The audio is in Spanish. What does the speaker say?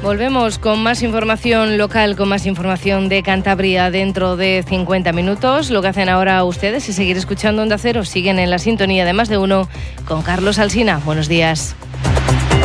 Volvemos con más información local, con más información de Cantabria dentro de 50 minutos. Lo que hacen ahora ustedes es seguir escuchando Onda Cero. Siguen en la sintonía de Más de Uno con Carlos Alsina. Buenos días.